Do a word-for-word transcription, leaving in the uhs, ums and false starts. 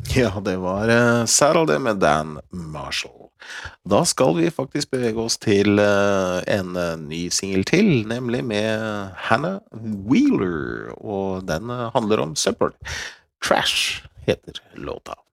Ja, det var eh, Saturday med Dan Marshall. Da skal vi faktisk bevege oss til eh, en eh, ny single til, nemlig med Hannah Wheeler, og den eh, handler om søppel. Trash heter låta.